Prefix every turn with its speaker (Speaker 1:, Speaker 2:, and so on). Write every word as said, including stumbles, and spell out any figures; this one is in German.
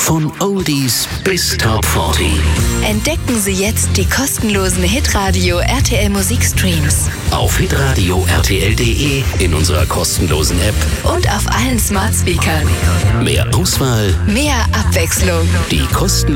Speaker 1: Von Oldies bis Top vierzig.
Speaker 2: Entdecken Sie jetzt die kostenlosen Hitradio R T L Musikstreams.
Speaker 1: Auf hitradio r t l punkt d e, in unserer kostenlosen App
Speaker 2: und auf allen Smart Speakern.
Speaker 1: Mehr Auswahl,
Speaker 2: mehr Abwechslung.
Speaker 1: Die kostenlose